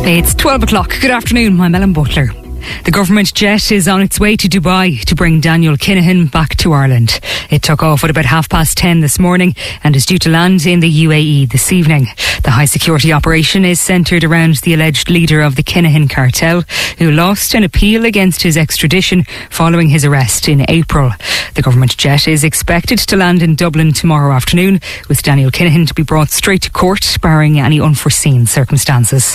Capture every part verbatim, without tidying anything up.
It's twelve o'clock. Good afternoon. I'm Ellen Butler. The government jet is on its way to Dubai to bring Daniel Kinahan back to Ireland. It took off at about half past ten this morning and is due to land in the U A E this evening. The high security operation is centred around the alleged leader of the Kinahan cartel, who lost an appeal against his extradition following his arrest in April. The government jet is expected to land in Dublin tomorrow afternoon, with Daniel Kinahan to be brought straight to court, barring any unforeseen circumstances.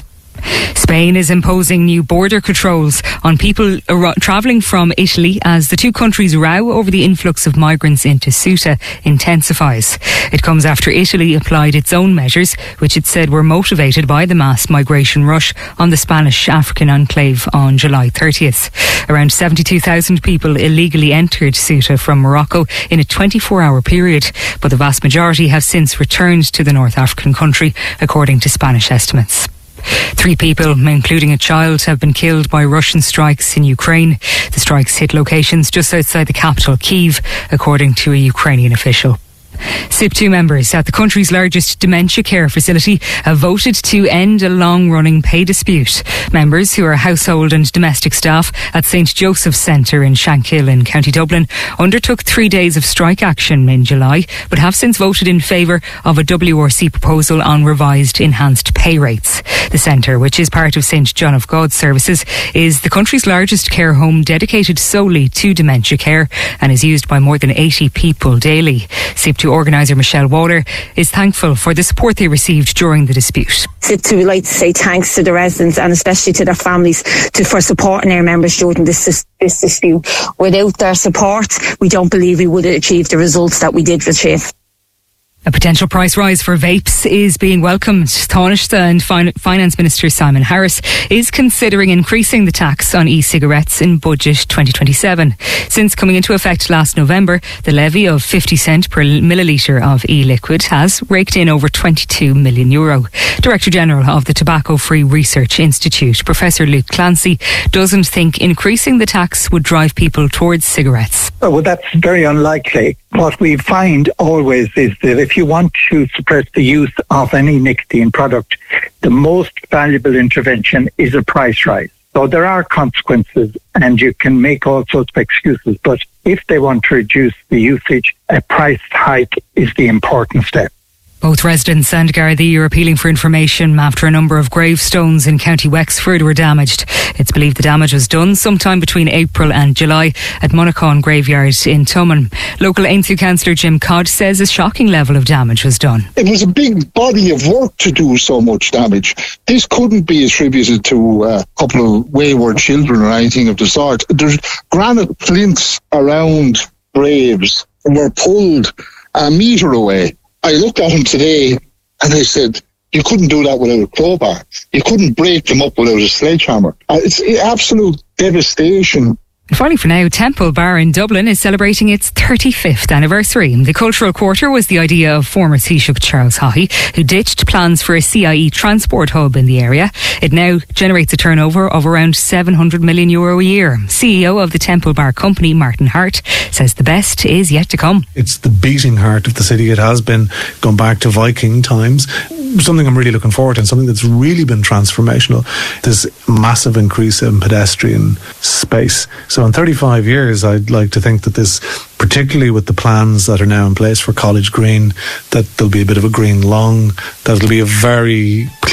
Spain is imposing new border controls on people ar- travelling from Italy as the two countries' row over the influx of migrants into Ceuta intensifies. It comes after Italy applied its own measures, which it said were motivated by the mass migration rush on the Spanish African enclave on July thirtieth. Around seventy-two thousand people illegally entered Ceuta from Morocco in a twenty-four hour period, but the vast majority have since returned to the North African country, according to Spanish estimates. Three people, including a child, have been killed by Russian strikes in Ukraine. The strikes hit locations just outside the capital, Kyiv, according to a Ukrainian official. S I P two members at the country's largest dementia care facility have voted to end a long-running pay dispute. Members, who are household and domestic staff at Saint Joseph's Centre in Shankill in County Dublin, undertook three days of strike action in July, but have since voted in favour of a W R C proposal on revised enhanced pay rates. The centre, which is part of Saint John of God Services, is the country's largest care home dedicated solely to dementia care and is used by more than eighty people daily. S I P two organiser Michelle Waller is thankful for the support they received during the dispute. S I P two would like to say thanks to the residents and especially to their families to, for supporting their members during this, this dispute. Without their support, we don't believe we would have achieved the results that we did achieve. A potential price rise for vapes is being welcomed. Taoiseach and fin- Finance Minister Simon Harris is considering increasing the tax on e-cigarettes in Budget twenty twenty-seven. Since coming into effect last November, the levy of fifty cent per millilitre of e-liquid has raked in over twenty-two million euro. Director General of the Tobacco Free Research Institute, Professor Luke Clancy, doesn't think increasing the tax would drive people towards cigarettes. Oh, well, that's very unlikely. What we find always is that if you want to suppress the use of any nicotine product, the most valuable intervention is a price rise. So there are consequences and you can make all sorts of excuses, but if they want to reduce the usage, a price hike is the important step. Both residents and Gardaí are appealing for information after a number of gravestones in County Wexford were damaged. It's believed the damage was done sometime between April and July at Monaghan Graveyard in Tumon. Local Aintree councillor Jim Codd says a shocking level of damage was done. It was a big body of work to do so much damage. This couldn't be attributed to a couple of wayward children or anything of the sort. There's granite flints around graves and were pulled a metre away. I looked at him today and I said, you couldn't do that without a crowbar. You couldn't break them up without a sledgehammer. Uh, it's absolute devastation. And finally for now, Temple Bar in Dublin is celebrating its thirty-fifth anniversary. The Cultural Quarter was the idea of former Taoiseach Charles Haughey, who ditched plans for a C I E transport hub in the area. It now generates a turnover of around seven hundred million euro a year. C E O of the Temple Bar company, Martin Hart, says the best is yet to come. It's the beating heart of the city. It has been going back to Viking times. Something I'm really looking forward to and something that's really been transformational. This massive increase in pedestrian space. So in thirty-five years, I'd like to think that this, particularly with the plans that are now in place for College Green, that there'll be a bit of a green lung, that it'll be a very